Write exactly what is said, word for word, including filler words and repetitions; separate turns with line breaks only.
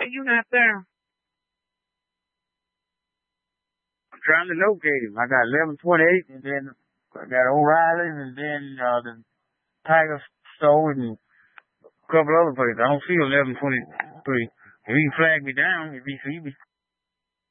What you got there? I'm trying to locate him. I got eleven twenty-eight, and then I got O'Reilly's, and then uh, the Tiger Store, and a couple other places. I don't see eleven twenty-three. If he can flag me down, if he see me.